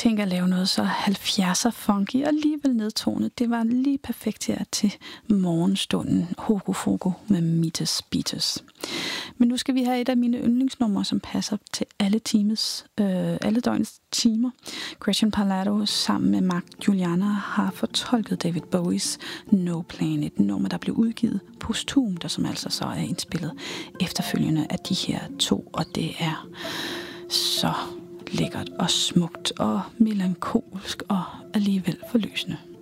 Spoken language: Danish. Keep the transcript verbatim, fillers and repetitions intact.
tænke at lave noget så halvfjerdser funky og alligevel nedtonet. Det var lige perfekt her til morgenstunden. Hogo Fogo med Mites Beatus. Men nu skal vi have et af mine yndlingsnumre, som passer til alle timets, øh, alle døgnets timer. Gretchen Parlato sammen med Mark Juliana har fortolket David Bowies No Plan, et nummer, der blev udgivet posthumt, og som altså så er indspillet efterfølgende af de her to, og det er så lækkert og smukt og melankolsk og alligevel forløsende.